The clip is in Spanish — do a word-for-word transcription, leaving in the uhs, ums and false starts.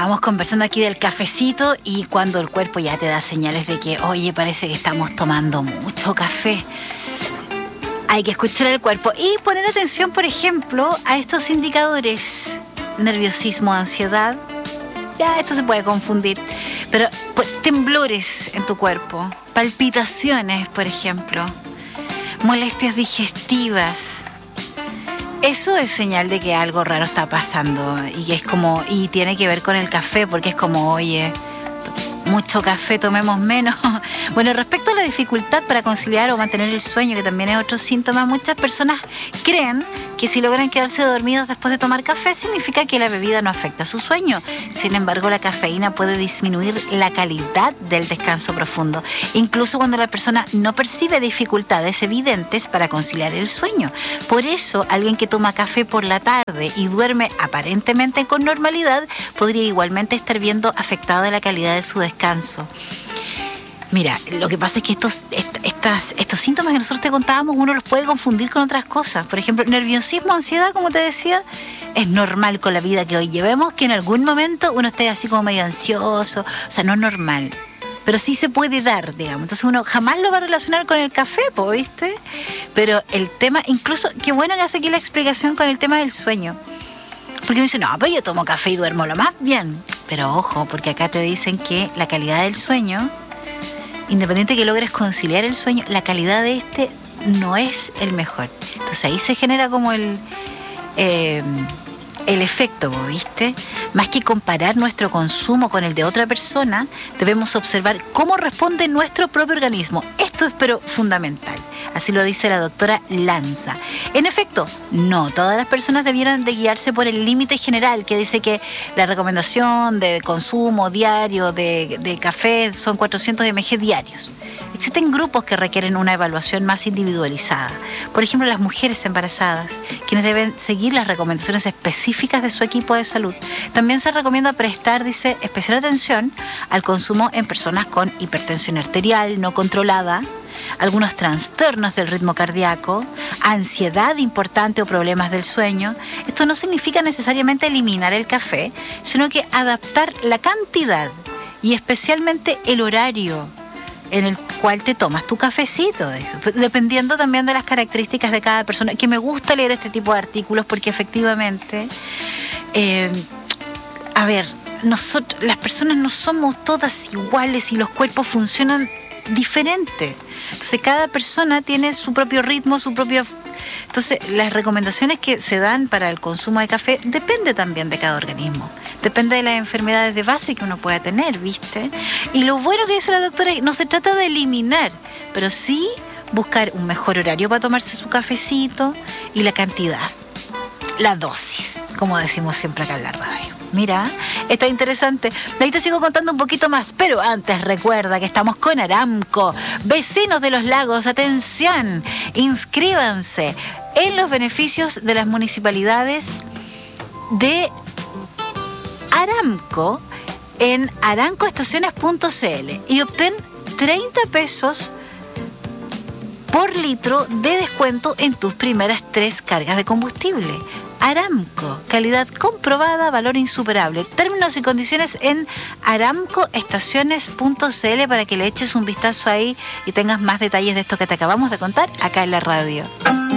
Estábamos conversando aquí del cafecito y cuando el cuerpo ya te da señales de que, oye, parece que estamos tomando mucho café, hay que escuchar el cuerpo y poner atención, por ejemplo, a estos indicadores. Nerviosismo, ansiedad. Ya, esto se puede confundir. Pero pues, temblores en tu cuerpo, palpitaciones, por ejemplo, molestias digestivas. Eso es señal de que algo raro está pasando y es como, y tiene que ver con el café, porque es como, oye, mucho café, tomemos menos. Bueno, respecto a la dificultad para conciliar o mantener el sueño, que también es otro síntoma, muchas personas creen que si logran quedarse dormidos después de tomar café, significa que la bebida no afecta su sueño. Sin embargo, la cafeína puede disminuir la calidad del descanso profundo, incluso cuando la persona no percibe dificultades evidentes para conciliar el sueño. Por eso, alguien que toma café por la tarde y duerme aparentemente con normalidad, podría igualmente estar viendo afectada la calidad de su descanso. Mira, lo que pasa es que estos, est- estas, estos síntomas que nosotros te contábamos, uno los puede confundir con otras cosas. Por ejemplo, nerviosismo, ansiedad, como te decía, es normal con la vida que hoy llevemos que en algún momento uno esté así como medio ansioso. O sea, no es normal, pero sí se puede dar, digamos. Entonces uno jamás lo va a relacionar con el café, po, ¿viste? Pero el tema, incluso, qué bueno que hace aquí la explicación con el tema del sueño. Porque me dicen, no, pues yo tomo café y duermo lo más bien. Pero ojo, porque acá te dicen que la calidad del sueño, independiente que logres conciliar el sueño, la calidad de este no es el mejor. Entonces ahí se genera como el, eh, el efecto, ¿viste? Más que comparar nuestro consumo con el de otra persona, debemos observar cómo responde nuestro propio organismo. Esto es pero fundamental. Así lo dice la doctora Lanza. En efecto, no todas las personas debieran de guiarse por el límite general que dice que la recomendación de consumo diario de, de café son cuatrocientos mililitros diarios. Existen grupos que requieren una evaluación más individualizada. Por ejemplo, las mujeres embarazadas, quienes deben seguir las recomendaciones específicas de su equipo de salud. También se recomienda prestar, dice, especial atención al consumo en personas con hipertensión arterial no controlada, algunos trastornos del ritmo cardíaco, ansiedad importante o problemas del sueño. Esto no significa necesariamente eliminar el café, sino que adaptar la cantidad y especialmente el horario en el cual te tomas tu cafecito, dependiendo también de las características de cada persona. Que me gusta leer este tipo de artículos porque efectivamente, eh, a ver, nosotros, las personas no somos todas iguales y los cuerpos funcionan diferente. Entonces cada persona tiene su propio ritmo, su propio... Entonces las recomendaciones que se dan para el consumo de café depende también de cada organismo. Depende de las enfermedades de base que uno pueda tener, ¿viste? Y lo bueno que dice la doctora es que no se trata de eliminar, pero sí buscar un mejor horario para tomarse su cafecito y la cantidad, la dosis, como decimos siempre acá en la radio. Mira, está interesante. De ahí te sigo contando un poquito más, pero antes recuerda que estamos con Aramco. Vecinos de los lagos, atención, inscríbanse en los beneficios de las municipalidades de Aramco en arancoestaciones punto c l y obtén treinta pesos por litro de descuento en tus primeras tres cargas de combustible. Aramco, calidad comprobada, valor insuperable. Términos y condiciones en arancoestaciones punto c l para que le eches un vistazo ahí y tengas más detalles de esto que te acabamos de contar acá en la radio.